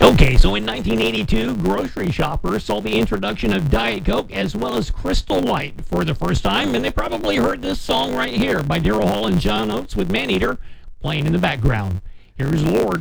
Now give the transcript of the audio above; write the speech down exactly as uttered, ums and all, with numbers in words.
Okay, so in nineteen eighty-two, grocery shoppers saw the introduction of Diet Coke as well as Crystal Light for the first time, and they probably heard this song right here by Daryl Hall and John Oates with Maneater playing in the background. Here's Lord.